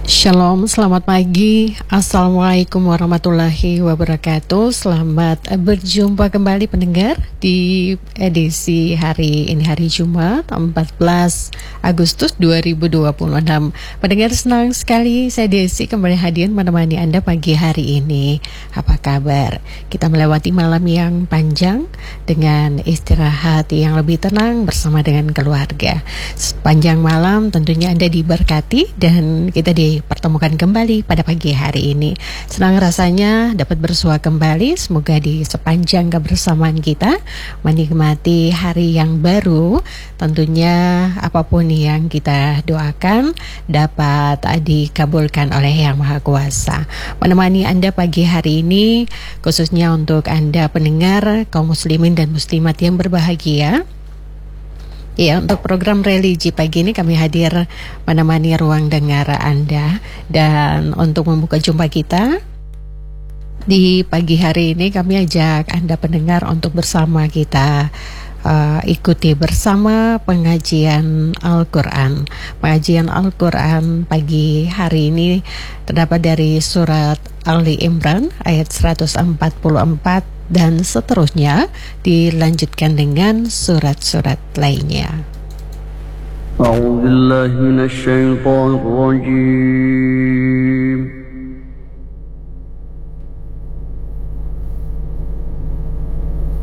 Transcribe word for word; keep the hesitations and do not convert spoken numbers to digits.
Shalom, selamat pagi. Assalamualaikum warahmatullahi wabarakatuh. Selamat berjumpa kembali pendengar di edisi hari ini, hari Jumat empat belas Agustus dua ribu dua puluh enam. Pendengar, senang sekali saya Desi kembali hadir menemani Anda pagi hari ini. Apa kabar? Kita melewati malam yang panjang dengan istirahat yang lebih tenang bersama dengan keluarga. Sepanjang malam tentunya Anda diberkati dan kita di pertemukan kembali pada pagi hari ini. Senang rasanya dapat bersua kembali. Semoga di sepanjang kebersamaan kita menikmati hari yang baru. Tentunya apapun yang kita doakan dapat dikabulkan oleh Yang Maha Kuasa. Menemani Anda pagi hari ini, khususnya untuk Anda pendengar kaum muslimin dan muslimat yang berbahagia. Ya, untuk program religi pagi ini kami hadir menemani ruang dengar Anda. Dan untuk membuka jumpa kita di pagi hari ini, kami ajak Anda pendengar untuk bersama kita uh, ikuti bersama pengajian Al-Quran. Pengajian Al-Quran pagi hari ini terdapat dari surat Ali Imran ayat seratus empat puluh empat dan seterusnya, dilanjutkan dengan surat-surat lainnya. A'udzu billahi minasyaitonir rajim.